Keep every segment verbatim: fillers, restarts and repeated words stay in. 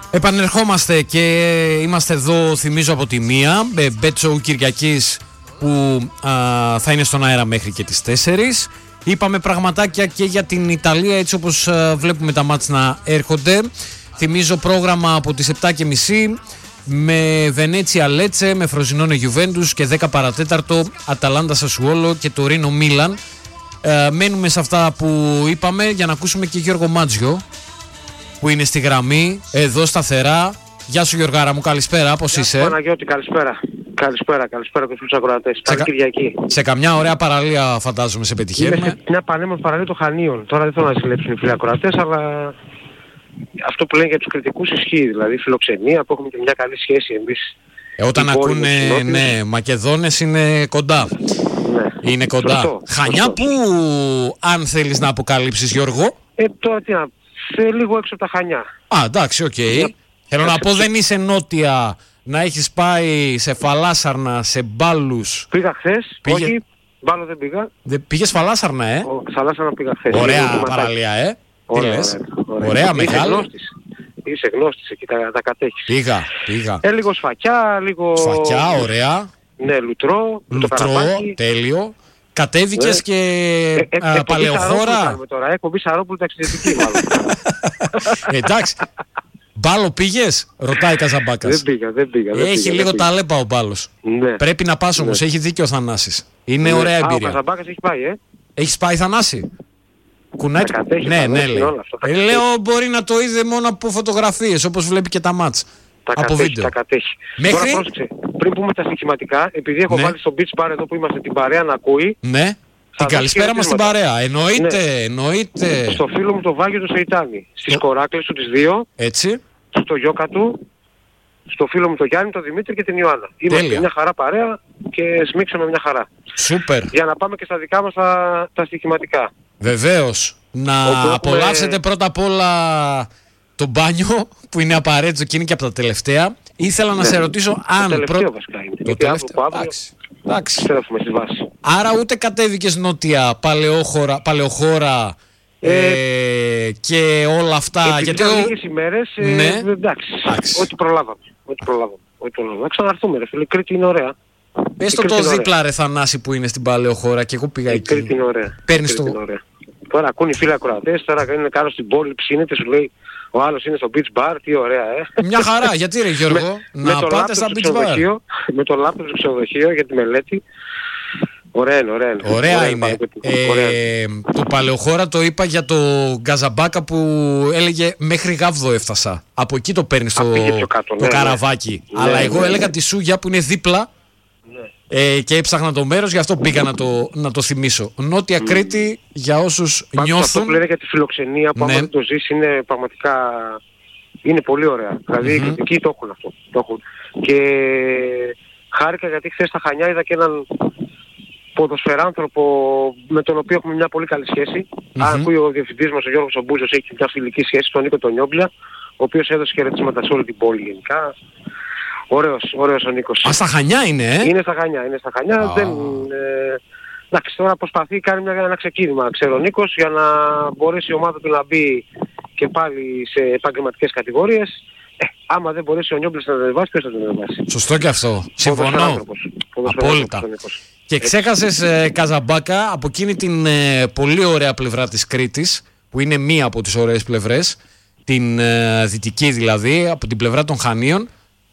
Επανερχόμαστε και είμαστε εδώ, θυμίζω, από τη μία. Bet-Show Κυριακής που α, θα είναι στον αέρα μέχρι και τις τέσσερις. Είπαμε πραγματάκια και για την Ιταλία, έτσι όπως α, βλέπουμε τα μάτς να έρχονται. Θυμίζω πρόγραμμα από τις επτά και μισή με Βενέτσια Λέτσε, με Φροζινόνε Γιουβέντους και δέκα παρατέταρτο Αταλάντα Σασουόλο και Τωρίνο Μίλαν. Ε, μένουμε σε αυτά που είπαμε για να ακούσουμε και Γιώργο Μάτζιο που είναι στη γραμμή εδώ σταθερά. Γεια σου Γιωργάρα μου, καλησπέρα, πώς Γεια είσαι? Παναγιώτη, καλησπέρα. Καλησπέρα, καλησπέρα και στους ακροατές. Καλή Κυριακή. Σε καμιά ωραία παραλία φαντάζομαι σε πετυχαίνουμε. Είμαι σε μια πανέμορφη παραλία των Χανίων. Τώρα δεν θέλω να ζηλέψουν οι φίλοι ακροατές, αλλά αυτό που λένε για τους κριτικούς ισχύει. Δηλαδή φιλοξενία που έχουμε και μια καλή σχέση εμείς. Ε, όταν ακούνε, ναι, Μακεδόνες είναι κοντά. Ναι. Είναι κοντά. Σωστό, Χανιά σωστό. Που, αν θέλεις να αποκαλύψεις Γιώργο? Ε, τώρα τι να, σε λίγο έξω από τα Χανιά. Α, εντάξει, οκ. Okay. Θέλω να πω δεν είσαι νότια να έχεις πάει σε Φαλάσσαρνα, σε Μπάλους. Πήγα χθες, Πήγε... όχι, Μπάλο δεν πήγα. Δεν πήγες Φαλάσσαρνα, ε? Ο, Φαλάσσαρνα πήγα χθες. Ωραία παραλία, ε? Ωραία, τι λες? ωραία, ωραία. Ωραία, Είσαι μεγάλη. γνώστης. Είσαι γνώστης, εκεί τα, τα κατέχεις. Πήγα, πήγα. Ε, λίγο σφακιά, λίγο... Σφακιά, ωραία. Ναι, λουτρό, Λουτρό, τέλειο. Κατέβηκες ναι. και ε, ε, α, Παλαιοχώρα. Τώρα, εκπομπή Σαρόπουλου ταξιδιωτική μάλλον. Εντάξει. Μπάλο πήγες? Ρωτάει Καζαμπάκας. Δεν πήγα, δεν πήγα. Δεν έχει πήγα, λίγο δεν πήγα. ταλέπα ο Μπάλος. Ναι. Πρέπει να πας όμως, ναι. έχει δίκιο ο Θανάσης. Είναι ναι. ωραία Α, εμπειρία. ο Καζαμπάκας έχει πάει, ε. Έχεις πάει Θανάση? Κουνάει το... κατέχει, Ναι, ναι, λέει. αυτά, Ε, λέω μπορεί να το είδε μόνο από φωτογραφίες, όπως βλέπει και τα μάτς. Τα από κατέχει, βίντεο. τα κατέχει. Μέχρι... Τώρα πρόσεξε, πριν πούμε τα στοιχηματικά, επειδή έχω ναι. βάλει στο beach bar εδώ που είμαστε την παρέα να ακούει. Ναι. Την καλησπέρα μας στην παρέα. Εννοείται, ναι. εννοείται. Στο φίλο μου το Βάγιο του Σεϊτάνη. Στις το... κοράκλες του τις δύο. Έτσι. Στο γιόκα του. Στο φίλο μου το Γιάννη, τον Δημήτρη και την Ιωάννα. Είμαστε μια χαρά παρέα και σμίξαμε μια χαρά. Σούπερ. Για να πάμε και στα δικά μας τα, τα στοιχηματικά. Βεβαίως. Να Οπότε... απολαύσετε πρώτα απ' όλα το μπάνιο που είναι απαραίτητο και είναι και από τα τελευταία. Ήθελα ναι. να σε ρωτήσω αν... Το τελευταίο πρω... βασικά είναι. Το τελευταίο. Εντάξει. Εντάξει. Στρέφουμε στη βάση. Άρα ούτε κατέβηκες νότια, παλαιοχώρα, παλαιοχώρα ε... Ε, και όλα αυτά. Επειδή γιατί ήταν ο... λίγες ημέρες, ε, ναι. εντάξει, εντάξει. Ό,τι προλάβαμε. Ό,τι προλάβαμε. Ό,τι προλάβαμε. Να ξαναρθούμε ρε φίλε, η Κρήτη είναι ωραία. Πες το το δίπλα ρε Θανάση που είναι στην παλαιοχώρα και εγώ πήγα η εκεί. Η Κρήτη είναι ωραία. Παίρνεις το... Τώρα ακούνε οι φίλοι ακροατές, τώρα είναι κάνω στην πόλη, ψήνεται, σου λέει ο άλλος είναι στο beach bar, τι ωραία ε. Μια χαρά, γιατί ρε Γιώργο, με, να με πάτε στα beach bar. Με το λάπτοπ στο ξενοδοχείο για τη μελέτη. Ωραία είναι, ωραία είναι. Ωραία, ωραία είναι. Ε, ωραία. Το παλαιοχώρα το είπα για το Γκαζαμπάκα που έλεγε μέχρι Γάβδο έφτασα. Από εκεί το παίρνει το, κάτω, το ναι, καραβάκι. Ναι, Αλλά ναι, εγώ ναι, έλεγα ναι. τη Σούγια που είναι δίπλα ναι. ε, και έψαχνα το μέρος, γι' αυτό πήγα να το, να το θυμίσω. Νότια mm. Κρήτη για όσους Πάντως νιώθουν. Αυτό που λένε για τη φιλοξενία που ναι. άμα δεν το ζεις είναι πραγματικά... Είναι πολύ ωραία. Δηλαδή οι κριτικοί το έχουν αυτό. Το έχουν. Και χάρηκα γιατί χθες στα Χανιά είδα και έναν ποδοσφαιράνθρωπο με τον οποίο έχουμε μια πολύ καλή σχέση. Mm-hmm. Αν ακούει ο διευθυντής μας ο Γιώργος Ομπούζος έχει μια φιλική σχέση, τον Νίκο τον Νιόμπλια, ο οποίος έδωσε χαιρετίσματα σε όλη την πόλη γενικά. Ωραίος, ωραίος ο Νίκος. Α, στα Χανιά είναι, ε? Είναι στα Χανιά, είναι στα Χανιά. Ah. Δεν, ε, εντάξει, τώρα προσπαθεί, κάνει μια, ένα ξεκίνημα, ξέρω ο Νίκος, για να μπορέσει η ομάδα του να μπει και πάλι σε επαγγελματικές κατηγορίες. Ε, άμα δεν μπορέσει ο Νιόμπλης να τον ανεβάσει, ποιος θα τον ανεβάσει. Σωστό και αυτό. Συμφωνώ. Απόλυτα. Και ξέχασες ε, Καζαμπάκα από εκείνη την ε, πολύ ωραία πλευρά της Κρήτης, που είναι μία από τις ωραίες πλευρές, την ε, δυτική δηλαδή, από την πλευρά των Χανίων.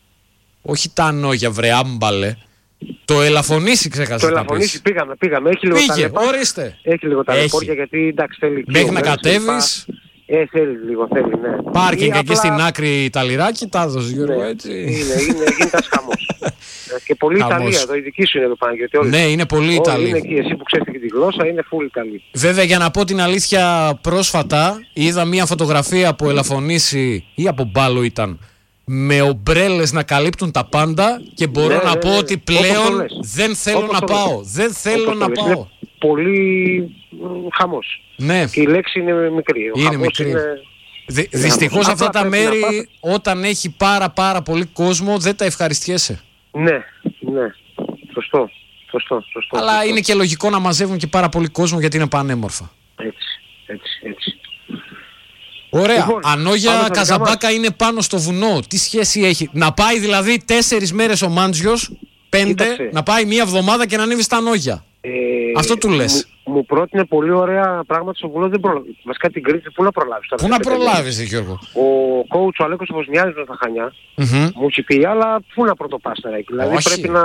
Όχι τα Ανόγια, βρε άμπαλε. Το Ελαφωνήσι ξέχασες. Το Ελαφωνήσι πήγαμε, πήγαμε. Έχει λίγο Πήγε, τα ορίστε. Έχει λίγο τα λεπόρια γιατί εντάξει θέλει. Μέχρι να κατέβεις. Ε, θέλει λίγο, θέλει, ναι. Πάρκινγκ εκεί απλά... στην άκρη τα λιράκι, τα έδωσε Γιώργο, ναι, έτσι. Είναι, είναι, γίνεται ένας χαμός. Και πολύ χαμός. Ιταλία, εδώ η δική σου είναι εδώ πάνω. Γιατί όλοι, ναι, είναι πολύ όλοι Ιταλία. Είναι εκεί, εσύ που ξέρεις και τη γλώσσα, είναι full Ιταλία. Βέβαια, για να πω την αλήθεια, πρόσφατα είδα μια φωτογραφία από Ελαφωνήσι ή από Μπάλο ήταν, με ομπρέλες να καλύπτουν τα πάντα και μπορώ ναι, να ναι, πω ναι, ότι πλέον δεν θέλω όπως να πάω. Δεν θέλω να πάω. Είναι πολύ χαμός. Ναι. Και η λέξη είναι μικρή. Ο είναι μικρή. Είναι... Δυ, δυστυχώς αυτά τα μέρη όταν έχει πάρα πάρα πολύ κόσμο δεν τα ευχαριστιέσαι. Ναι, ναι. Σωστό. Σωστό, σωστό. Αλλά σωστό. είναι και λογικό να μαζεύουν και πάρα πολύ κόσμο γιατί είναι πανέμορφα. Έτσι, έτσι, έτσι. Ωραία. Λοιπόν, Ανόγια Καζαμπάκα είναι πάνω στο βουνό. Τι σχέση έχει? Να πάει δηλαδή τέσσερις μέρες ο Μάντζιος, πέντε, Κοίταξε. να πάει μία εβδομάδα και να ανέβει στα Ανόγια. Ε, Αυτό του λες. Μου, μου πρότεινε πολύ ωραία πράγματα στο βουνό. Δεν προλάβει. Βασικά την Κρήτη πού να προλάβεις. Πού να προλάβεις, Γιώργο? Ο coach ο Αλέκος Βοσνιάδης με τα Χανιά mm-hmm. μου έχει πει, αλλά πού να πρωτοπάς τώρα εκεί. Δηλαδή Όχι. πρέπει να...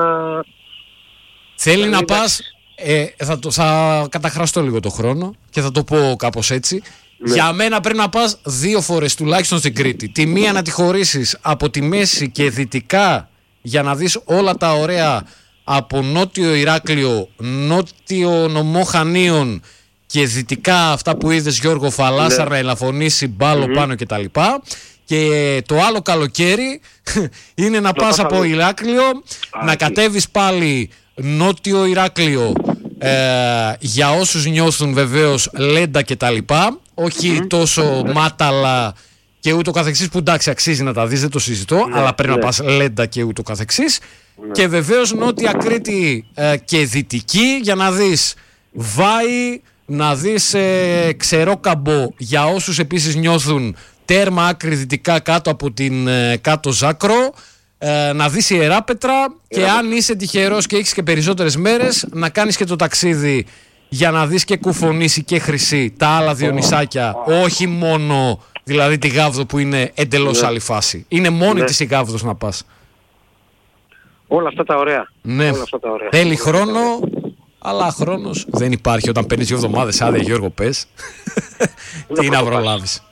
Θέλει δηλαδή, να πας... Ε, θα, το, θα καταχραστώ λίγο το χρόνο και θα το πω κάπως έτσι. Ναι. Για μένα πρέπει να πας δύο φορές τουλάχιστον στην Κρήτη. Τη μία να τη χωρίσεις από τη μέση και δυτικά για να δεις όλα τα ωραία από νότιο Ηράκλειο, νότιο νομό Χανίων και δυτικά αυτά που είδες, Γιώργο, Φαλάσσαρα, ναι. Ελαφωνήσει, Μπάλο mm-hmm. πάνω κτλ. Και το άλλο καλοκαίρι είναι να πας από Ηράκλειο, Α, να κατέβεις πάλι νότιο Ηράκλειο, ε, για όσους νιώθουν βεβαίως Λέντα και τα λοιπά, όχι mm-hmm. τόσο Μάταλα και ούτω καθεξής, που εντάξει αξίζει να τα δεις, δεν το συζητώ, mm-hmm. αλλά πρέπει mm-hmm. να πας Λέντα και ούτω καθεξής mm-hmm. και βεβαίως νότια Κρήτη ε, και δυτική για να δεις Βάη, να δεις ε, Ξερόκαμπο για όσους επίσης νιώθουν Τέρμα άκρη δυτικά κάτω από την ε, κάτω Ζάκρο, Ε, να δεις Ιεράπετρα και αν είσαι τυχερός και έχεις και περισσότερες μέρες να κάνεις και το ταξίδι για να δεις και Κουφονήσι και Χρυσή, τα άλλα δύο νησάκια, όχι μόνο δηλαδή τη Γάβδο που είναι εντελώς ναι. άλλη φάση. Είναι μόνη ναι. της η Γάβδος να πας. Όλα αυτά τα ωραία. Ναι. Όλα αυτά τα ωραία. Θέλει χρόνο, αλλά χρόνος δεν υπάρχει όταν παίρνεις δύο εβδομάδες άδεια, Γιώργο, πες. Τι να προλάβεις.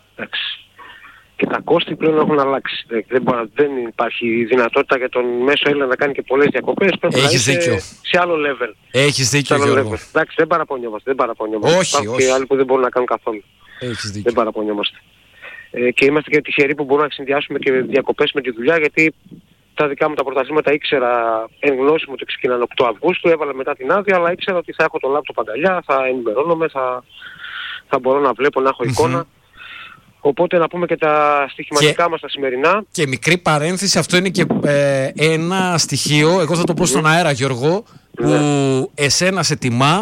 Και τα κόστη πλέον έχουν αλλάξει. Δεν, μπορεί, δεν υπάρχει δυνατότητα για τον μέσο Έλληνα να κάνει και πολλές διακοπές. Πρέπει Έχεις να δίκιο. σε άλλο level. Έχεις δίκιο, Γιώργο. Εντάξει, δεν παραπονιόμαστε. Δεν παραπονιόμαστε. Όχι, Υπάρχουν όχι. και άλλοι που δεν μπορούν να κάνουν καθόλου. Έχεις δίκιο. Δεν παραπονιόμαστε. Ε, και είμαστε και τυχεροί που μπορούμε να συνδυάσουμε και διακοπές με τη δουλειά, γιατί τα δικά μου τα πρωταθλήματα ήξερα εν γνώση μου ότι ξεκινάνε οκτώ Αυγούστου, έβαλα μετά την άδεια, αλλά ήξερα ότι θα έχω το λάπτοπ αγκαλιά, θα ενημερώνομαι, θα, θα μπορώ να βλέπω, να έχω εικόνα. Mm-hmm. Οπότε να πούμε και τα στοιχηματικά και, μας τα σημερινά. Και μικρή παρένθεση, αυτό είναι και ε, ένα στοιχείο, εγώ θα το πω στον αέρα, Γιώργο, που ναι. εσένα σε τιμά,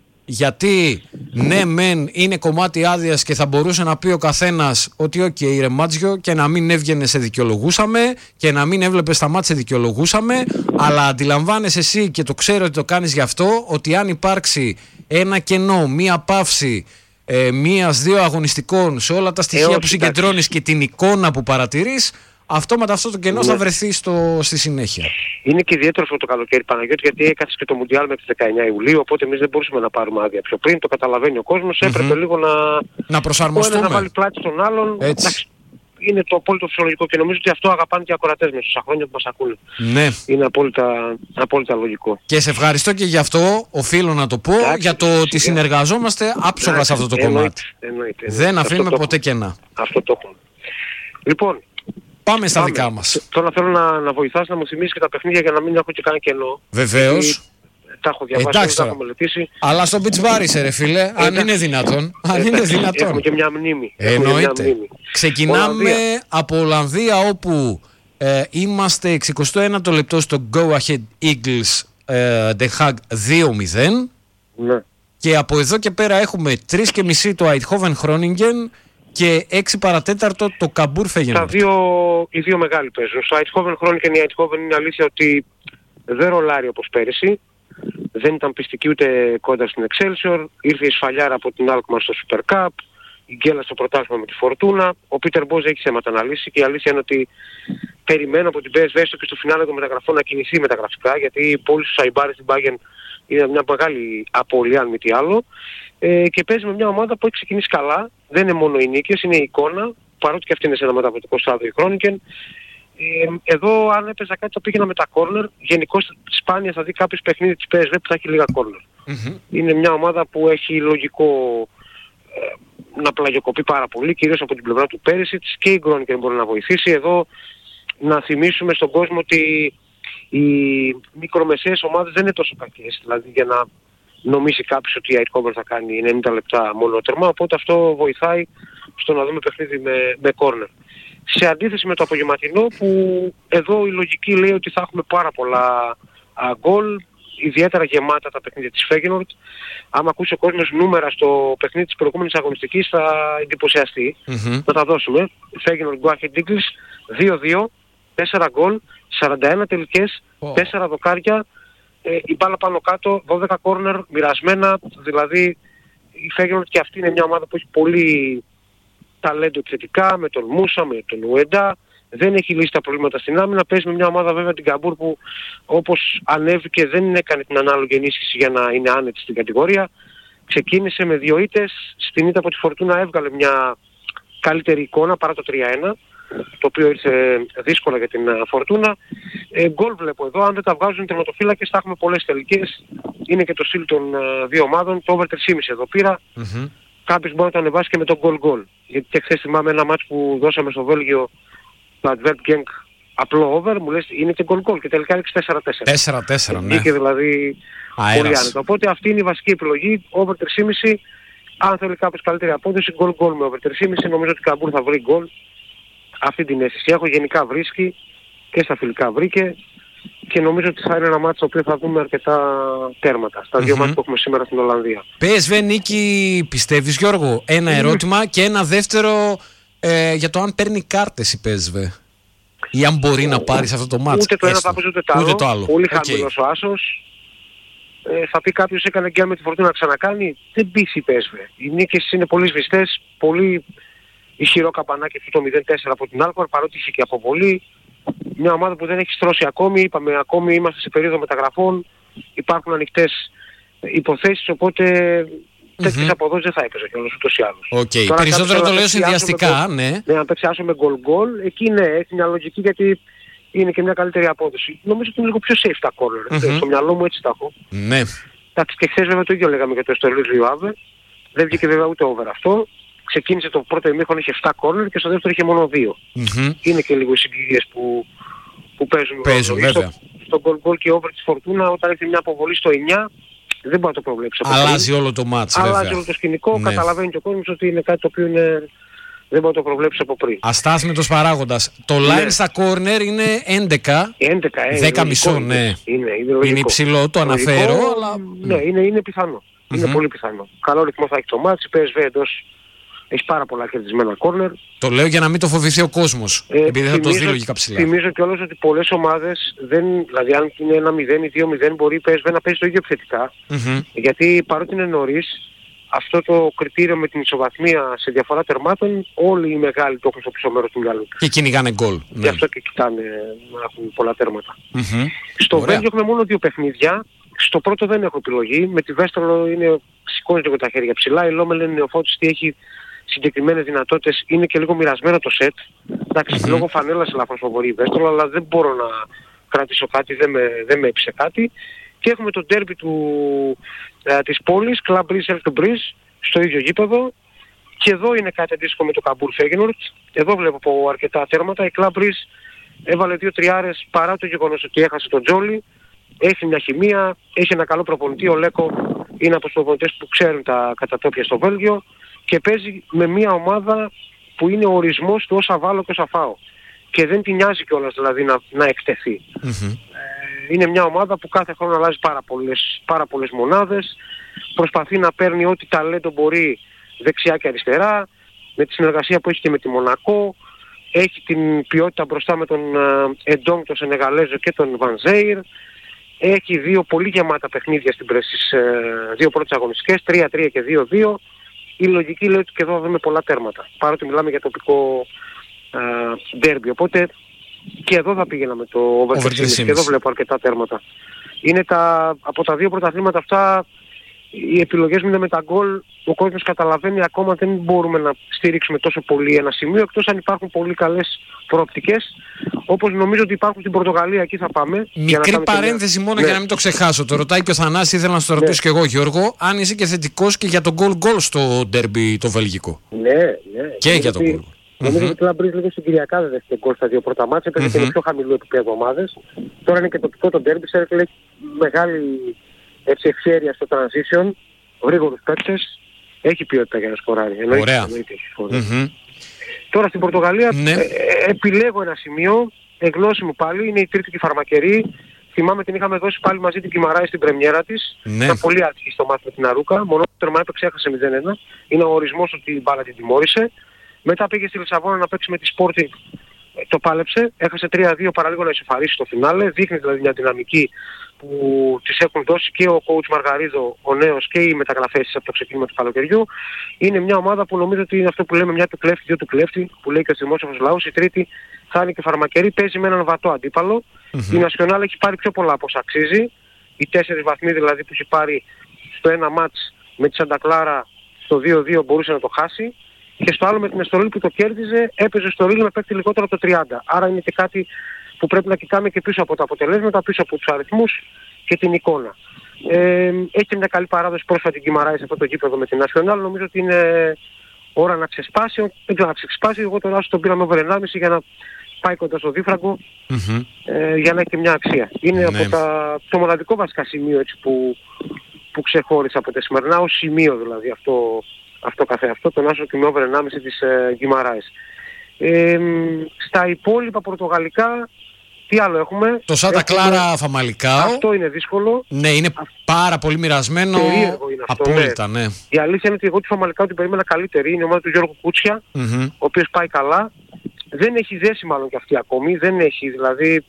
γιατί ναι μεν είναι κομμάτι άδειας και θα μπορούσε να πει ο καθένας ότι οκ okay, ρε Μάτζιο, και να μην έβγαινε σε δικαιολογούσαμε και να μην έβλεπες τα μάτια σε δικαιολογούσαμε, αλλά αντιλαμβάνεσαι εσύ και το ξέρω ότι το κάνεις γι' αυτό, ότι αν υπάρξει ένα κενό, μία παύση Ε, μίας-δύο αγωνιστικών σε όλα τα στοιχεία ε, που συγκεντρώνεις και την εικόνα που παρατηρείς, αυτόματα αυτό το κενό ναι. θα βρεθεί στο, στη συνέχεια. Είναι και ιδιαίτερο αυτό το καλοκαίρι, Παναγιώτη, γιατί έκατσε και το Μουντιάλ με τις δεκαεννιά Ιουλίου, οπότε εμείς δεν μπορούσαμε να πάρουμε άδεια πιο πριν, το καταλαβαίνει ο κόσμος, mm-hmm. έπρεπε λίγο να, να προσαρμοστούμε. να βάλει πλάτη στον άλλον. Εντάξει, είναι το απόλυτο φυσιολογικό και νομίζω ότι αυτό αγαπάνε και οι ακροατές μέσα στα χρόνια που μας ακούνε. Ναι. Είναι απόλυτα, απόλυτα λογικό. Και σε ευχαριστώ και γι' αυτό, οφείλω να το πω, Άξι, για το ότι συνεργαζόμαστε άψογα σε αυτό το εννοείται, κομμάτι. Εννοείται, εννοείται. Δεν αφήνουμε ποτέ κενά. Αυτό το έχουμε. Λοιπόν, πάμε στα πάμε. δικά μας. Τώρα θέλω να, να βοηθάς να μου θυμίσεις και τα παιχνίδια για να μην έχω και κανένα κενό. Βεβαίως. Γιατί τα έχω διαβάσει, εντάξει, τα έχω μελετήσει. Αλλά στο beach bar είσαι ρε φίλε, ε, αν είναι δυνατόν. Αν είναι δυνατόν. Έχουμε και μια μνήμη. Εννοείται. Ξεκινάμε Ολλανδία. Από Ολλανδία, όπου ε, είμαστε εξηκοστό ένατο λεπτό στο Go Ahead Eagles ε, The Hague δύο μηδέν. Ναι. Και από εδώ και πέρα έχουμε τρεις και μισή το Eindhoven Groningen και έξι παρατέταρτο το Καμπούρ Feyenoord. Τα δύο, οι δύο μεγάλοι παίζουν. Στο Eindhoven Groningen η Eindhoven είναι αλήθεια ότι δεν ρολάρει όπως πέρυσι. Δεν ήταν πιστική ούτε κοντά στην Excelsior. Ήρθε η σφαλιάρα από την Alkmaar στο Super Cup. Η γκέλα στο πρωτάθλημα με τη Φορτούνα. Ο Πίτερ Μπόζ έχει θέματα να λύσει και η αλήθεια είναι ότι περιμένω από την πι ες βι έστω και στο φινάλε των μεταγραφών να κινηθεί μεταγραφικά, γιατί η πώληση του Σαϊμπάρη στην Bayern είναι μια μεγάλη απώλεια, αν μη τι άλλο. Ε, και παίζει με μια ομάδα που έχει ξεκινήσει καλά. Δεν είναι μόνο οι νίκες, είναι η εικόνα, παρότι και αυτή είναι σε ένα μεταβατικό στάδιο η Groningen. Ε, εδώ αν έπαιζα κάτι θα πήγαινα με τα corner. Γενικώς σπάνια θα δει κάποιος παιχνίδι της πι ες βι που θα έχει λίγα corner. Mm-hmm. Είναι μια ομάδα που έχει λογικό ε, να πλαγιοκοπεί πάρα πολύ, κυρίως από την πλευρά του πέρυσι της, και η Groningen μπορεί να βοηθήσει. Εδώ να θυμίσουμε στον κόσμο ότι οι μικρομεσαίες ομάδες δεν είναι τόσο κακές, δηλαδή για να νομίσει κάποιος ότι η Eindhoven θα κάνει ενενήντα λεπτά μονότερμα, οπότε αυτό βοηθάει στο να δούμε παιχνίδι με, με corner. Σε αντίθεση με το απογευματινό, που εδώ η λογική λέει ότι θα έχουμε πάρα πολλά γκολ, ιδιαίτερα γεμάτα τα παιχνίδια της Feyenoord. Άμα ακούσει ο κόσμος νούμερα στο παιχνίδι της προηγούμενης αγωνιστικής θα εντυπωσιαστεί. Mm-hmm. Θα τα δώσουμε. Feyenoord Go Ahead Eagles δύο δύο, τέσσερα γκολ, σαράντα ένα τελικές, oh. τέσσερα δοκάρια, ε, η μπάλα πάνω κάτω, δώδεκα κόρνερ μοιρασμένα, δηλαδή η Feyenoord και αυτή είναι μια ομάδα που έχει πολύ ταλέντο επιθετικά, με τον Μούσα, με τον Ουέντα, δεν έχει λύσει τα προβλήματα στην άμυνα, παίζει με μια ομάδα βέβαια την Καμπούρ που όπως ανέβηκε δεν έκανε την ανάλογη ενίσχυση για να είναι άνετη στην κατηγορία, ξεκίνησε με δύο ήττες, στην ήττα από τη Φορτούνα έβγαλε μια καλύτερη εικόνα παρά το τρία ένα, το οποίο ήρθε δύσκολα για την Φορτούνα. Ε, γκολ βλέπω εδώ, αν δεν τα βγάζουν οι τερματοφύλακες θα έχουμε πολλές τελικές. Είναι και το στυλ των uh, δύο ομάδων, το over τρία κόμμα πέντε εδώ πήρα. Mm-hmm. Κάποιος μπορεί να το ανεβάσει και με το γκολ γκολ. Γιατί και χθες θυμάμαι ένα μάτς που δώσαμε στο Βέλγιο, το Advert Genk, απλό over, μου λες είναι και γκολ γκολ και τελικά έριξε τέσσερα τέσσερα. τέσσερα τέσσερα, ναι. Και δηλαδή Αέρας. Πολύ άνετα. Οπότε αυτή είναι η βασική επιλογή, over τρία κόμμα πέντε. Αν θέλει κάποιος καλύτερη απόδοση, γκολ γκολ με over τρία κόμμα πέντε. Νομίζω ότι η Καμπούρ θα βρει γκολ. Αυτή την αίσθηση έχω, γενικά βρίσκει και στα φιλικά βρήκε και νομίζω ότι θα είναι ένα μάτσο το οποίο θα δούμε αρκετά τέρματα στα δύο mm-hmm. μάτια που έχουμε σήμερα στην Ολλανδία. πι ες βι νίκη πιστεύεις, Γιώργο? Ένα mm-hmm. ερώτημα και ένα δεύτερο ε, για το αν παίρνει κάρτες η πι ες βι ή αν μπορεί oh. να πάρει σε αυτό το μάτσο. Ούτε το ένα θα πει ούτε το άλλο. Ούτε το άλλο. Πολύ okay. χαμηλός ο άσος. Ε, θα πει κάποιος έκανε γκέλ με τη Φορτούνα να ξανακάνει. Δεν πείσει η πι ες βι. Οι νίκες είναι πολύ σβηστές, πολύ ισχυρό καπανάκι αυτό το μηδέν τέσσερα από την Alkmaar, παρότι είχε και αποβολή. Μια ομάδα που δεν έχει στρώσει ακόμη, είπαμε ακόμη είμαστε σε περίοδο μεταγραφών, υπάρχουν ανοιχτές υποθέσεις, οπότε mm-hmm. τέτοιες αποδόσεις δεν θα έπαιζε κιόλας ούτως ή άλλως. Okay. Περισσότερο το λέω συνδυαστικά, ναι. Ναι, αν παίξει άσο με γκολ γκολ, εκεί ναι, έχει μια λογική γιατί είναι και μια καλύτερη απόδοση. Νομίζω ότι είναι λίγο πιο safe τα corner, mm-hmm. στο μυαλό μου έτσι τα έχω. Ναι. Εντάξει, και χθες βέβαια το ίδιο λέγαμε για το Εστορλής Λιουάβε, δεν βγήκε βέβαια ούτε over αυτό. Ξεκίνησε το πρώτο ημίχρονο, είχε επτά κόρνερ και στο δεύτερο είχε μόνο δύο. Mm-hmm. Είναι και λίγο οι συγκυρίες που, που παίζουν. Παίζουν βέβαια. Στο, στο goal goal και over της Φορτούνα όταν έχει μια αποβολή στο εννιά δεν μπορεί να το προβλέψει. Αλλάζει όλο το μάτς βέβαια. Αλλάζει όλο το σκηνικό, ναι. Καταλαβαίνει και ο κόσμος ότι είναι κάτι το οποίο είναι, δεν μπορεί να το προβλέψει από πριν. Αστάθμητος παράγοντας. Το line ναι. στα corner είναι έντεκα, έντεκα ε, δέκα κόμμα πέντε ναι. Είναι, είναι, είναι υψηλό, το αναφέρω. Λογικό, αλλά... Ναι, είναι, είναι πιθανό. Mm-hmm. Είναι πολύ πιθανό. Καλό ρυθμό θα έχει το μάτς, η πι ες βι εντός έχει πάρα πολλά κερδισμένα κόρνερ. Το λέω για να μην το φοβηθεί ο κόσμος, ε, επειδή θα το δει λογικά ψηλά. Θυμίζω κιόλας ότι πολλές ομάδες, δεν, δηλαδή αν είναι ένα μηδέν ή δύο μηδέν μπορεί η πι ες βι να παίζει το ίδιο επιθετικά. Mm-hmm. Γιατί παρότι είναι νωρίς, αυτό το κριτήριο με την ισοβαθμία σε διαφορά τερμάτων, όλοι οι μεγάλοι το έχουν στο πίσω μέρος του μυαλού. Και κυνηγάνε γκολ. Ναι. Γι' αυτό και κοιτάνε να έχουν πολλά τέρματα. Mm-hmm. Στο Βέλγιο έχουμε μόνο δύο παιχνίδια. Στο πρώτο δεν έχω επιλογή. Με τη Βέστρολο είναι, σηκώνει λίγο τα χέρια ψηλά. Η Λόμελ είναι νεοφώτιστη, έχει συγκεκριμένες δυνατότητες. Είναι και λίγο μοιρασμένο το σετ. Εντάξει, mm-hmm. λόγω φανέλας ελαφρώς φοβορεί η Βέστρολο, αλλά δεν μπορώ να κρατήσω κάτι, δεν με, δεν με έψε κάτι. Και έχουμε το ντέρμπι του, ε, της πόλης, Club Brugge Elfsborg Brugge, στο ίδιο γήπεδο. Και εδώ είναι κάτι αντίστοιχο με το Καμπούρ Feyenoord. Εδώ βλέπω από αρκετά τέρματα. Η Club Brugge έβαλε δύο τριάρες παρά το γεγονός ότι έχασε τον Τζόλι. Έχει μια χημεία, έχει ένα καλό προπονητή. Ο Λέκο είναι από τους προπονητές που ξέρουν τα κατατόπια στο Βέλγιο και παίζει με μια ομάδα που είναι ο ορισμός του όσα βάλω και όσα φάω. Και δεν την νοιάζει κιόλας δηλαδή να, να εκτεθεί. Mm-hmm. Ε, είναι μια ομάδα που κάθε χρόνο αλλάζει πάρα πολλές, πάρα πολλές μονάδες, προσπαθεί να παίρνει ό,τι ταλέντο μπορεί δεξιά και αριστερά, με τη συνεργασία που έχει και με τη Μονακό, έχει την ποιότητα μπροστά με τον Εντόγκ, τον Σενεγαλέζο και τον Βανζέιρ. Έχει δύο πολύ γεμάτα παιχνίδια στην πρέση, στις δύο πρώτες αγωνιστικές, τρία τρία και δύο δύο. Η λογική λέει ότι και εδώ θα δούμε πολλά τέρματα, παρότι μιλάμε για τοπικό ντέρμπι. Οπότε και εδώ θα πήγαινα με το over τρία κόμμα πέντε και εδώ βλέπω αρκετά τέρματα. Είναι τα, από τα δύο πρωταθλήματα αυτά οι επιλογές μου είναι με τα γκολ. Ο κόσμος καταλαβαίνει ακόμα δεν μπορούμε να στηρίξουμε τόσο πολύ ένα σημείο, εκτός αν υπάρχουν πολύ καλές προοπτικές, όπως νομίζω ότι υπάρχουν στην Πορτογαλία, εκεί θα πάμε. Μικρή παρένθεση μια... μόνο ναι. για να μην το ξεχάσω. Το ρωτάει και ο Θανάσης, ήθελα να σου το ρωτήσω ναι. και εγώ, Γιώργο, αν είσαι και θετικός και για το γκολ γκολ στο ντέρμπι το βελγικό. Ναι, ναι. Και ναι, για τον γκολ. Νομίζω ότι η Λαμπρίζ λίγο συγκυριακά δεν δέχεται γκολ στα δύο πρώτα μάτια, έπαιζε και με πιο χαμηλό επίπεδο ομάδες. Τώρα είναι και τοπικό το ντέρμπι, ξέρετε, έχει μεγάλη έτσι, ευχέρεια στο transition, γρήγορους παίκτες, έχει ποιότητα για να σκοράρει. Ωραία. Εννοείται, mm-hmm. Τώρα στην Πορτογαλία ναι. ε, ε, επιλέγω ένα σημείο, εγνώση μου πάλι, είναι η τρίτη και φαρμακερή. θυμάμαι την είχαμε δώσει πάλι μαζί την Κιμαράη στην πρεμιέρα της. Ναι. Ήταν πολύ άτυχη στο μάτι με την Αρούκα. Μόνο το τερμά έπαιξε, έχασε μηδέν ένα. Είναι ο ορισμός ότι η μπάλα την τιμώρησε. Μετά πήγε στη Λισαβόνα να παίξει με τη Sporting. Το πάλεψε. Έχασε τρία δύο παραλίγο να ισοφαρίσει στο φινάλε. Δείχνει δηλαδή μια δυναμική που της έχουν δώσει και ο coach Μαργαρίδο, ο νέος, και οι μεταγραφές από το ξεκίνημα του καλοκαιριού. Είναι μια ομάδα που νομίζω ότι είναι αυτό που λέμε μια του κλέφτη, δύο του κλέφτη, που λέει και ο δημόσιος λαός. Η τρίτη θα είναι και φαρμακερή, παίζει με έναν βατό αντίπαλο. Mm-hmm. Η Νασιονάλ έχει πάρει πιο πολλά από όσα αξίζει. Οι τέσσερις βαθμοί δηλαδή που έχει πάρει στο ένα μάτς με τη Σαντακλάρα στο δύο δύο μπορούσε να το χάσει. Και στο άλλο με την Εστορίλ που το κέρδιζε, έπαιζε στο Ρίλ με παίκτη λιγότερο από το τριάντα. Άρα είναι και κάτι που πρέπει να κοιτάμε και πίσω από τα αποτελέσματα, πίσω από τους αριθμούς και την εικόνα. Ε, έχει και μια καλή παράδοση πρόσφατη Γκιμαράη σε αυτό το γήπεδο με την Nacional. Νομίζω ότι είναι ώρα να ξεσπάσει. Δεν ξέρω να ξεσπάσει. Εγώ τον Άσο τον πήραμε over ενάμιση για να πάει κοντά στο δίφραγκο, mm-hmm. ε, για να έχει και μια αξία. Είναι ναι. από τα, το μοναδικό βασικά σημείο έτσι, που, που ξεχώρισε από τα σημερινά, ως σημείο δηλαδή αυτό, αυτό καθε αυτό, τον Άσο και με over ενάμιση της ε, Γκιμαράης. Ε, στα υπόλοιπα πορτογαλικά, τι άλλο έχουμε? Το Σάντα Κλάρα Φαμαλικάο. Αυτό είναι δύσκολο. Ναι, είναι Α... πάρα πολύ μοιρασμένο. Περίεργο είναι αυτό. Απόλυτα, ναι. ναι. Η αλήθεια είναι ότι εγώ τη Φαμαλικάο την περίμενα καλύτερη. Είναι η ομάδα του Γιώργου Κούτσια, mm-hmm. ο οποίος πάει καλά. Δεν έχει δέσει μάλλον και αυτή ακόμη. Δεν έχει, δηλαδή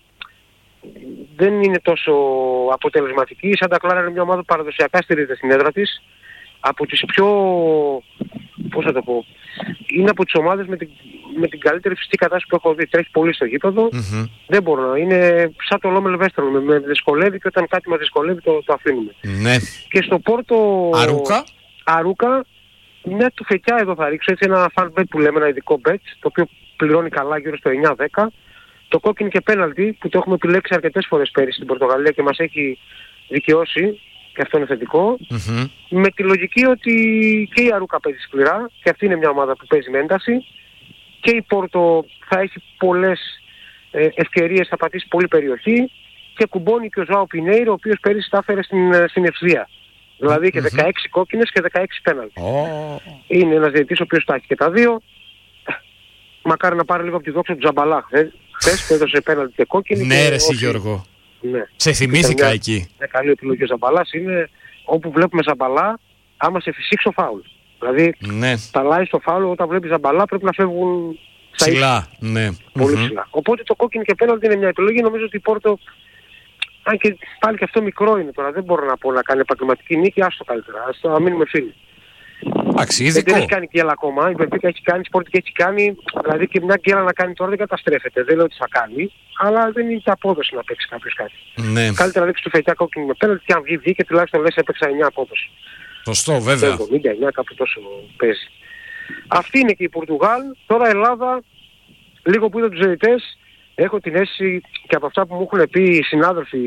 δεν είναι τόσο αποτελεσματική. Η Σάντα Κλάρα είναι μια ομάδα που παραδοσιακά στηρίζεται στην έδρα της. Από τις πιο, πώς θα το πω, είναι από τις ομάδες με την, με την καλύτερη φυσική κατάσταση που έχω δει. Τρέχει πολύ στο γήπεδο. Mm-hmm. Δεν μπορώ να. Είναι σαν το Λόμελ Βέστερο. Με, με δυσκολεύει και όταν κάτι μας δυσκολεύει το, το αφήνουμε. Ναι. Και στο Πόρτο... Αρούκα. Αρούκα, μια του φεκιά εδώ θα ρίξω. Έτσι ένα fan bet που λέμε, ένα ειδικό bet, το οποίο πληρώνει καλά γύρω στο εννιά δέκα. Το κόκκινο και πέναλτι που το έχουμε επιλέξει αρκετές φορές πέρυσι στην Πορτογαλία και μας έχει δικαιώσει. Και αυτό είναι θετικό. Mm-hmm. Με τη λογική ότι και η Αρούκα παίζει σκληρά και αυτή είναι μια ομάδα που παίζει με ένταση και η Πόρτο θα έχει πολλές ε, ευκαιρίες, θα πατήσει πολλή περιοχή και κουμπώνει και ο Ζωάο Πινέιρο, ο οποίος πέρυσι τα έφερε στην, στην ευθεία. Δηλαδή είχε mm-hmm. δεκαέξι κόκκινες και δεκαέξι πέναλτι. Oh. Είναι ένας διαιτητής ο οποίος τα έχει και τα δύο. Μακάρι να πάρει λίγο από τη δόξα του Τζαμπαλά χθες που έδωσε πέναλτι και κόκκινη. Ναι, ρε Γιώργο. Ναι. Σε θυμήθηκα εκεί. Μια καλή επιλογή ο Ζαμπαλάς είναι όπου βλέπουμε Ζαμπαλά άμα σε φυσήξει ο φάουλ. Δηλαδή ναι. τα λάει στο φάουλ όταν βλέπει Ζαμπαλά πρέπει να φεύγουν ψηλά. Ναι. Πολύ mm-hmm. ψηλά. Οπότε το κόκκινο και πέναλτι είναι μια επιλογή. Νομίζω ότι η Πόρτο, αν και πάλι και αυτό μικρό είναι τώρα, δεν μπορώ να πω να κάνει επαγγελματική νίκη, άστο καλύτερα. Ας το μείνουμε φίλοι. Εντάξει, δεν έχει κάνει γκέλα ακόμα, η Μπενφίκα έχει κάνει, η Sporting έχει κάνει, δηλαδή και μια γκέλα να κάνει τώρα δεν καταστρέφεται, δεν λέω ότι θα κάνει, αλλά δεν είναι και απόδοση να παίξει κάποιος κάτι. Ναι. Καλύτερα να δείξει του φετιά κόκκινη με πέναλτι και αν βγει βγει και τουλάχιστον λες έπαιξα εννιά απόδοση. Σωστό, βέβαια. εβδομήντα εννιά κάπου τόσο παίζει. Αυτή είναι και η Πορτογάλ. Τώρα Ελλάδα, λίγο που είδα τους διαιτητές, έχω την αίσθηση και από αυτά που μου έχουν πει οι συνάδελφοι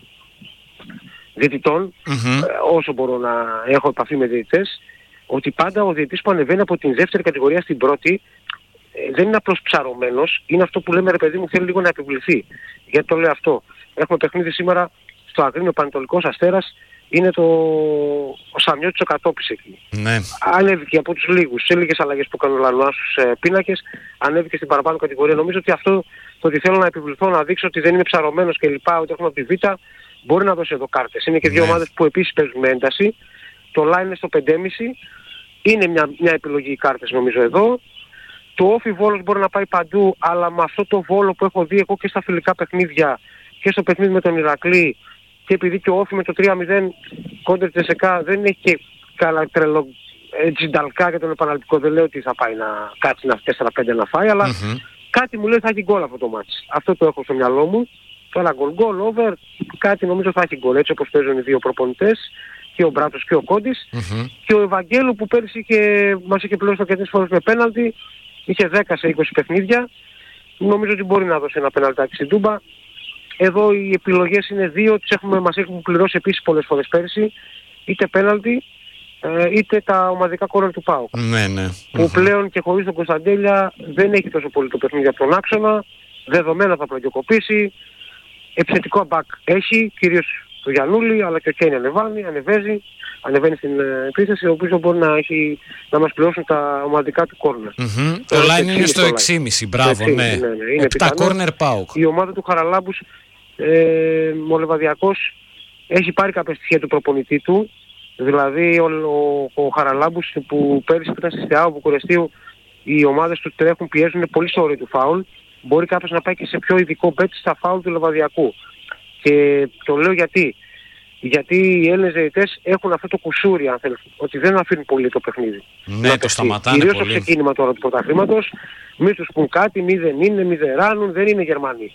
διαιτητών, mm-hmm. όσο μπορώ να έχω επαφή με διαιτητές, ότι πάντα ο διαιτητής που ανεβαίνει από την δεύτερη κατηγορία στην πρώτη ε, δεν είναι απλώς ψαρωμένος, είναι αυτό που λέμε ρε παιδί μου θέλει λίγο να επιβληθεί. Γιατί το λέω αυτό? Έχουμε παιχνίδι σήμερα στο Αγρίνιο Πανετολικός Αστέρας, είναι το ο Σαμιώτης ο Κατόπης εκεί. Ναι. Ανέβηκε από τους λίγους, σε λίγες αλλαγές που κάνουν ο Λανουά στους ε, πίνακες, ανέβηκε στην παραπάνω κατηγορία. Νομίζω ότι αυτό το ότι θέλω να επιβληθώ, να δείξω ότι δεν είναι ψαρωμένος και λοιπά, ότι έχουμε από τη Β, μπορεί να δώσει εδώ κάρτες. Είναι και δύο ναι. ομάδες που επίσης παίζουν με ένταση. Το line είναι στο πέντε κόμμα πέντε. Είναι μια, μια επιλογή οι κάρτες νομίζω εδώ. Το όφι Βόλος μπορεί να πάει παντού, αλλά με αυτό το Βόλο που έχω δει εγώ και στα φιλικά παιχνίδια και στο παιχνίδι με τον Ηρακλή και επειδή και ο όφι με το τρία μηδέν κόντερ Τσεσεκά δεν έχει και καλά τρελό τζινταλκά για τον επαναληπτικό, δεν λέω ότι θα πάει να κάτσει ένα τέσσερα πέντε να φάει, αλλά mm-hmm. κάτι μου λέει θα έχει γκολ αυτό το μάτς. Αυτό το έχω στο μυαλό μου. Τώρα γκολ γκολ, over, κάτι νομίζω θα έχει γκολ, έτσι όπως παίζουν οι δύο προπονητές. Και ο Μπράτος και ο Κόντης mm-hmm. και ο Ευαγγέλου που πέρυσι είχε, μας είχε πληρώσει το αρκετές φορές με πέναλτι, είχε δέκα σε είκοσι παιχνίδια, νομίζω ότι μπορεί να δώσει ένα πέναλτάκι στην Τούμπα. Εδώ οι επιλογές είναι δύο, τις έχουμε, μας έχουν πληρώσει επίσης πολλές φορές πέρυσι, είτε πέναλτι ε, είτε τα ομαδικά κόρνερ του ΠΑΟΚ. Ναι, ναι. Που mm-hmm. πλέον και χωρίς τον Κωνσταντέλια δεν έχει τόσο πολύ το παιχνίδι από τον άξονα, δεδομένα θα πλαγιοκοπήσει, επιθετικό μπακ έχει, κυρίως το Γιαννούλη, αλλά και ο Κέιν ανεβαίνει, ανεβαίνει, ανεβαίνει στην ε, επίθεση, ο οποίος μπορεί να, έχει, να μας πληρώσουν τα ομαδικά του κόρνερ. Mm-hmm. Το line είναι στο έξι κόμμα πέντε, μπράβο, ναι. ναι, ναι. επτά κόρνερ ΠΑΟΚ. Η ομάδα του Χαραλάμπους ε, ο Λεβαδιακός έχει πάρει κάποια στοιχεία του προπονητή του, δηλαδή ο, ο, ο Χαραλάμπους που πέρυσι ήταν στη Στεάου Βουκουρεστίου, οι ομάδες του τρέχουν, πιέζουν πολύ στο όριο του φάουλ, μπορεί κάποιος να πάει και σε πιο ειδικό bet στα φάουλ του Λεβαδιακού. Και το λέω γιατί. Γιατί οι Έλληνες διαιτητές έχουν αυτό το κουσούρι, αν θέλετε, ότι δεν αφήνουν πολύ το παιχνίδι. Ναι, το σταματάνε κυρίως πολύ. Κυρίως στο ξεκίνημα τώρα του πρωταθλήματος, μη τους πουν κάτι, μη δεν είναι, μη δεν ράνουν, δεν είναι Γερμανοί.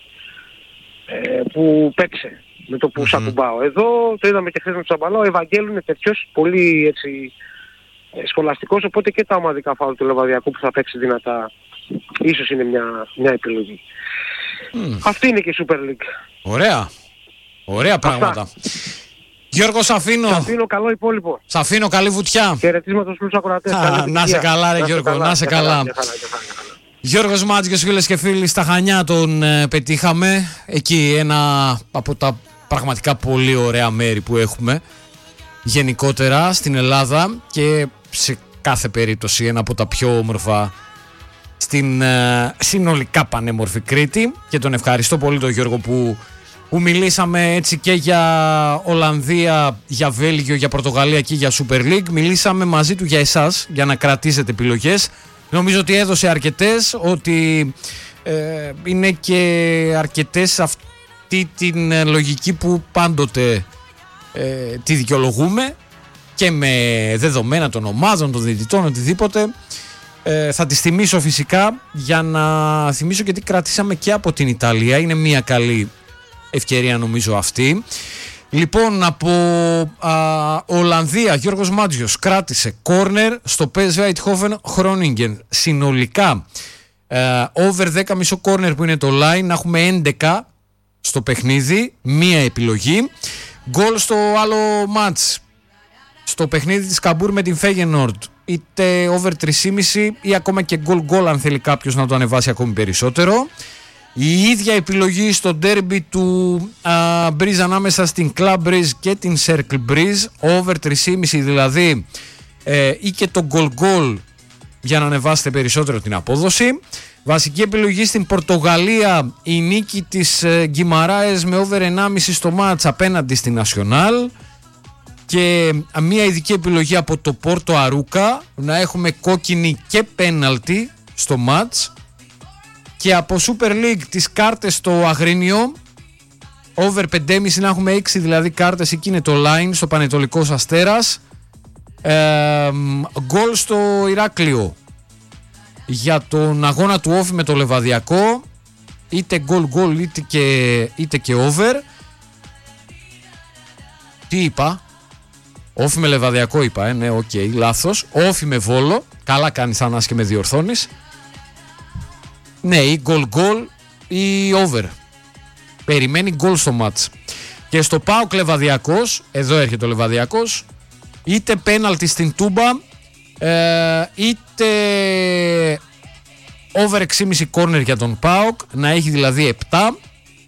Ε, που παίξε με το που mm-hmm. σ' ακουμπάω. Εδώ το είδαμε και χθες με τον Τσαμπαλά, ο Ευαγγέλου είναι τέτοιος, πολύ έτσι σχολαστικός, οπότε και τα ομαδικά φάουλ του Λεβαδιακού που θα παίξει δυνατά ίσως είναι μια, μια επιλογή. Mm. Αυτή είναι και η Super League. Ωραία. Ωραία πράγματα. Αυτά. Γιώργο, σ' αφήνω. Σ' αφήνω, καλό υπόλοιπο. Σ' αφήνω, καλή βουτιά. Χαιρετίσματα στους ακροατές. Να σε καλά ρε Γιώργο, να σε καλά. Γιώργος Μάτζιος, φίλες και φίλοι, στα Χανιά τον ε, πετύχαμε. Εκεί ένα από τα πραγματικά πολύ ωραία μέρη που έχουμε γενικότερα στην Ελλάδα και σε κάθε περίπτωση ένα από τα πιο όμορφα στην ε, συνολικά πανέμορφη Κρήτη. Και τον ευχαριστώ πολύ τον Γιώργο που, που μιλήσαμε έτσι και για Ολλανδία, για Βέλγιο, για Πορτογαλία και για Super League. Μιλήσαμε μαζί του για εσάς, για να κρατήσετε επιλογές. Νομίζω ότι έδωσε αρκετές, ότι ε, είναι και αρκετές αυτή την λογική που πάντοτε ε, τη δικαιολογούμε και με δεδομένα των ομάδων, των διαιτητών, οτιδήποτε. Ε, θα τις θυμίσω φυσικά για να θυμίσω και τι κρατήσαμε και από την Ιταλία. Είναι μια καλή ευκαιρία νομίζω αυτή. Λοιπόν, από α, Ολλανδία, Γιώργος Μάτζιος κράτησε κόρνερ στο πι ες βι Eindhoven Groningen. Συνολικά ε, over δέκα κόμμα πέντε κόρνερ που είναι το line, να έχουμε έντεκα στο παιχνίδι, μία επιλογή. Γκολ στο άλλο μάτς, στο παιχνίδι της Καμπούρ με την Φέγενορντ, είτε over τρία κόμμα πέντε ή ακόμα και γκολ γκολ αν θέλει κάποιος να το ανεβάσει ακόμη περισσότερο. Η ίδια επιλογή στο ντέρμπι του Breeze ανάμεσα στην Club Breeze και την Circle Breeze, over τρία κόμμα πέντε δηλαδή, ε, ή και το goal goal για να ανεβάσετε περισσότερο την απόδοση. Βασική επιλογή στην Πορτογαλία, η νίκη της ε, Γκιμαράες με over ένα κόμμα πέντε στο μάτς απέναντι στην Nacional. Και μια ειδική επιλογή από το Πόρτο Αρούκα, να έχουμε κόκκινη και πέναλτι στο μάτς. Και από Super League τις κάρτες στο Αγρίνιο, over πέντε κόμμα πέντε να έχουμε έξι δηλαδή κάρτες, εκεί είναι το line στο Πανετολικός Αστέρας. Γκολ ε, στο Ηράκλειο για τον αγώνα του Όφη με το Λεβαδιακό, είτε γκολ γκολ είτε και, είτε και over. Τι είπα? Όφη με Λεβαδιακό είπα, ε, ναι, οκ, okay, λάθος. Όφη με Βόλο, καλά κάνεις Θανάση και με διορθώνεις. Ναι, ή goal goal ή over. Περιμένει goal στο μάτς. Και στο ΠΑΟΚ Λεβαδιακός, εδώ έρχεται ο Λεβαδιακός, είτε πέναλτι στην Τούμπα, ε, είτε over έξι κόμμα πέντε corner για τον ΠΑΟΚ, να έχει δηλαδή επτά,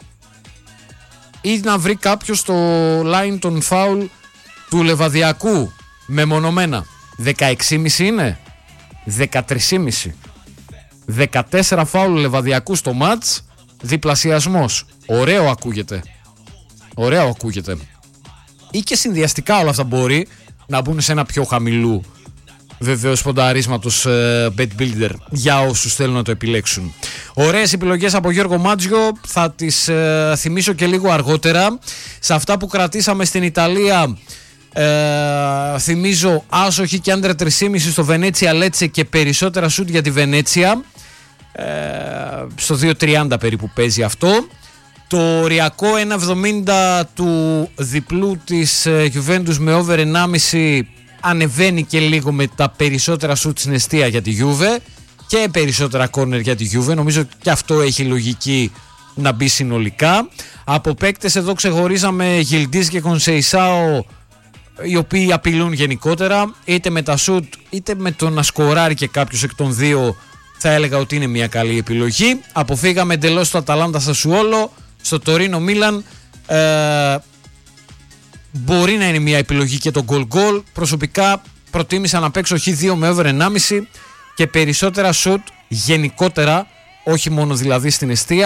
ή να βρει κάποιος το line των foul του Λεβαδιακού μεμονωμένα. δεκαέξι κόμμα πέντε είναι, δεκατρία κόμμα πέντε. δεκατέσσερα φάουλ Λεβαδιακού στο μάτς, διπλασιασμός. Ωραίο ακούγεται. Ωραίο ακούγεται. Ή και συνδυαστικά όλα αυτά μπορεί να μπουν σε ένα πιο χαμηλού βεβαίως πονταρίσματος ε, bet builder για όσους θέλουν να το επιλέξουν. Ωραίες επιλογές από Γιώργο Μάτζιο, θα τις ε, θυμίσω και λίγο αργότερα. Σε αυτά που κρατήσαμε στην Ιταλία, Ε, θυμίζω άσοχη και άντρα τρία κόμμα πέντε στο Βενέτσια Λέτσε και περισσότερα σουτ για τη Βενέτσια, ε, στο δύο τριάντα περίπου παίζει αυτό. Το οριακό ένα εβδομήντα του διπλού της Juventus με over ένα κόμμα πέντε ανεβαίνει και λίγο με τα περισσότερα σουτ στην εστία για τη Juve και περισσότερα κόρνερ για τη Juve. Νομίζω και αυτό έχει λογική να μπει συνολικά. Από παίκτες εδώ ξεχωρίζαμε Γιλντής και Κονσεϊσάο, οι οποίοι απειλούν γενικότερα, είτε με τα σουτ είτε με το να σκοράρει και κάποιος εκ των δύο, θα έλεγα ότι είναι μια καλή επιλογή. Αποφύγαμε εντελώς το Αταλάντα Σασουόλο, στο Τωρίνο Μίλαν, ε, μπορεί να είναι μια επιλογή και το goal goal. Προσωπικά προτίμησα να παίξω χ δύο με over ένα κόμμα πέντε και περισσότερα σουτ γενικότερα, όχι μόνο δηλαδή στην εστία,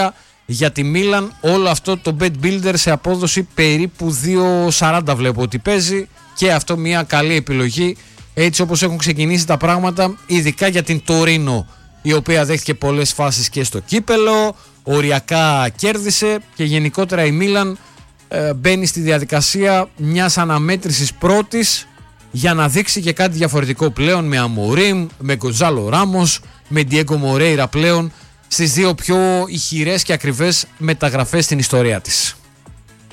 για τη Μίλαν όλο αυτό το bet builder σε απόδοση περίπου δύο σαράντα βλέπω ότι παίζει, και αυτό μια καλή επιλογή έτσι όπως έχουν ξεκινήσει τα πράγματα, ειδικά για την Τορίνο, η οποία δέχτηκε πολλές φάσεις και στο κύπελο, οριακά κέρδισε, και γενικότερα η Μίλαν ε, μπαίνει στη διαδικασία μιας αναμέτρησης πρώτης για να δείξει και κάτι διαφορετικό πλέον, με Αμορίμ, με Γκοντζάλο Ράμος, με Ντιέγκο Μορέιρα πλέον στις δύο πιο ηχηρές και ακριβές μεταγραφές στην ιστορία της.